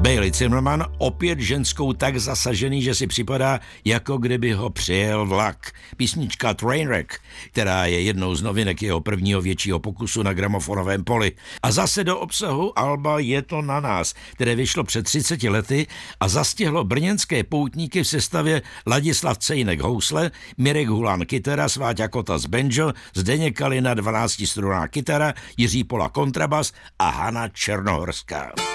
Bailey Zimmerman opět ženskou tak zasažený, že si připadá, jako kdyby ho přijel vlak. Písnička Trainwreck, která je jednou z novinek jeho prvního většího pokusu na gramofonovém poli. A zase do obsahu alba Je to na nás, které vyšlo před 30 lety a zastihlo brněnské poutníky v sestavě Ladislav Cejnek housle, Mirek Hulan kytara, Sváťa Kotas banjo, Zdeněk Kalina 12strunná kytara, Jiří Pola kontrabas a Hana Černohorská.